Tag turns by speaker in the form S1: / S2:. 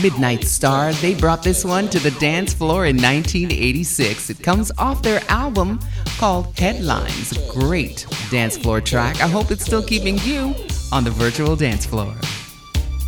S1: Midnight Star, they brought this one to the dance floor in 1986. It comes off their album called Headlines. A great dance floor track. I hope it's still keeping you on the virtual dance floor.